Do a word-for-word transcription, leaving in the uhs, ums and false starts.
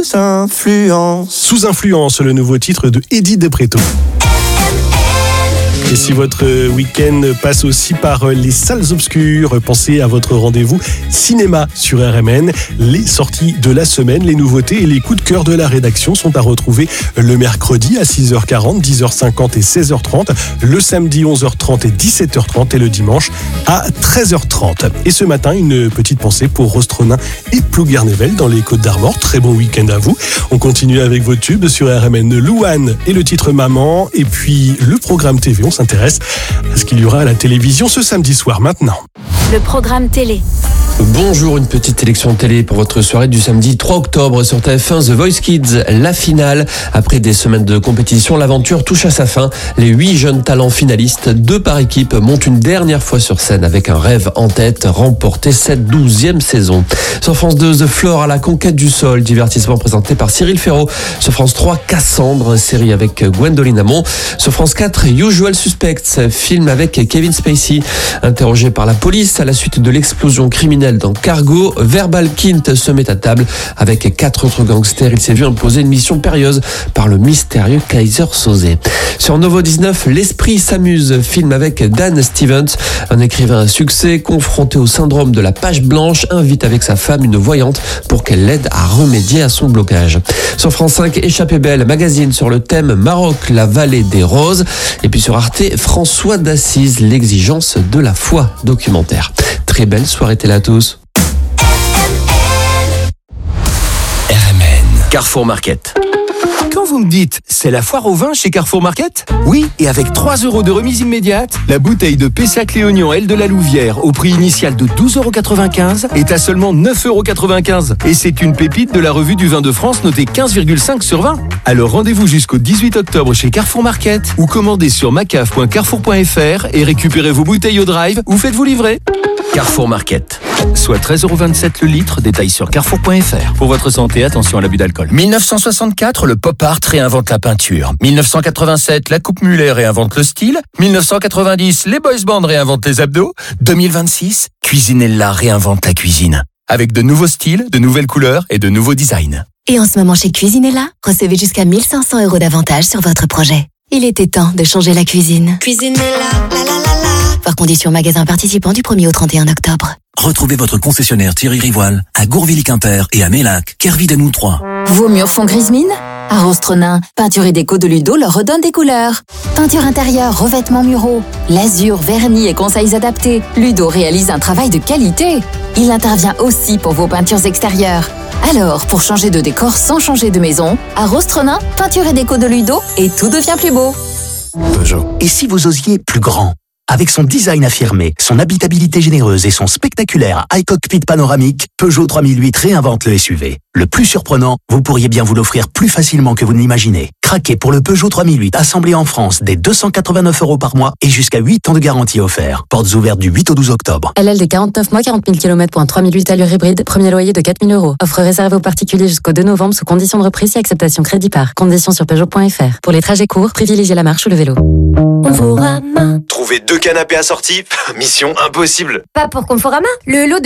influence. Sous influence, le nouveau titre de Eddie De Pretto. Et si votre week-end passe aussi par les salles obscures, pensez à votre rendez-vous cinéma sur R M N. Les sorties de la semaine, les nouveautés et les coups de cœur de la rédaction sont à retrouver le mercredi à six heures quarante, dix heures cinquante et seize heures trente, le samedi onze heures trente et dix-sept heures trente et le dimanche à treize heures trente. Et ce matin, une petite pensée pour Rostronin et Plouguer-Nevel dans les Côtes-d'Armor. Très bon week-end à vous. On continue avec vos tubes sur R M N. Louane et le titre Maman, et puis le programme T V. On s'intéresse à ce qu'il y aura à la télévision ce samedi soir maintenant. Le programme télé. Bonjour, une petite sélection télé pour votre soirée du samedi trois octobre sur T F un, The Voice Kids, la finale. Après des semaines de compétition, l'aventure touche à sa fin. Les huit jeunes talents finalistes, deux par équipe, montent une dernière fois sur scène avec un rêve en tête, remporter cette douzième saison. Sur France deux, The Floor à la conquête du sol, divertissement présenté par Cyril Ferraud. Sur France trois, Cassandre, série avec Gwendoline Amon. Sur France quatre, Usual Suspects, film avec Kevin Spacey. Interrogé par la police à la suite de l'explosion criminelle dans Cargo, Verbal Kint se met à table avec quatre autres gangsters. Il s'est vu imposer une mission périlleuse par le mystérieux Kaiser Soze. Sur Novo dix-neuf, L'Esprit s'amuse, film avec Dan Stevens, un écrivain à succès confronté au syndrome de la page blanche, invite avec sa femme une voyante pour qu'elle l'aide à remédier à son blocage. Sur France cinq, Échappée belle, magazine sur le thème Maroc, la vallée des roses. Et puis sur Arte, François d'Assise, l'exigence de la foi, documentaire. Très belle soirée télé à tous. R M N. Carrefour Market. Quand vous me dites « c'est la foire au vin chez Carrefour Market ?» Oui, et avec trois euros de remise immédiate, la bouteille de Pessac Léognan L de la Louvière au prix initial de douze euros quatre-vingt-quinze est à seulement neuf euros quatre-vingt-quinze. Et c'est une pépite de la revue du vin de France notée quinze virgule cinq sur vingt. Alors rendez-vous jusqu'au dix-huit octobre chez Carrefour Market ou commandez sur macaf point carrefour point f r et récupérez vos bouteilles au drive ou faites-vous livrer. Carrefour Market. Soit treize euros vingt-sept le litre, détail sur carrefour point f r. Pour votre santé, attention à l'abus d'alcool. dix-neuf cent soixante-quatre, le pop art réinvente la peinture. dix-neuf cent quatre-vingt-sept, la coupe mulet réinvente le style. dix-neuf cent quatre-vingt-dix, les boys bands réinventent les abdos. deux mille vingt-six, Cuisinella réinvente la cuisine. Avec de nouveaux styles, de nouvelles couleurs et de nouveaux designs. Et en ce moment chez Cuisinella, recevez jusqu'à mille cinq cents euros d'avantages sur votre projet. Il était temps de changer la cuisine. Cuisinella, la la la la. Par condition magasin participant du premier au trente et un octobre. Retrouvez votre concessionnaire Thierry Rivoal à Gourvilly-Quimper et à Mélac, Kervidanou trois. Vos murs font grise mine ? À Rostronin, Peinture et Déco de Ludo leur redonne des couleurs. Peinture intérieure, revêtements muraux, lasure, vernis et conseils adaptés. Ludo réalise un travail de qualité. Il intervient aussi pour vos peintures extérieures. Alors, pour changer de décor sans changer de maison, à Rostronin, Peinture et Déco de Ludo et tout devient plus beau. Peugeot. Et si vous osiez plus grand ? Avec son design affirmé, son habitabilité généreuse et son spectaculaire high cockpit panoramique, Peugeot trois mille huit réinvente le S U V. Le plus surprenant, vous pourriez bien vous l'offrir plus facilement que vous ne l'imaginez. Craquez pour le Peugeot trois mille huit assemblé en France dès deux cent quatre-vingt-neuf euros par mois et jusqu'à huit ans de garantie offert. Portes ouvertes du huit au douze octobre. L L D quarante-neuf mois, quarante mille kilomètres pour un trois mille huit allure hybride, premier loyer de quatre mille euros. Offre réservée aux particuliers jusqu'au deux novembre sous conditions de reprise et acceptation crédit par. Conditions sur Peugeot point f r. Pour les trajets courts, privilégiez la marche ou le vélo. Trouver deux canapés assortis, mission impossible. Pas pour Conforama, le lot de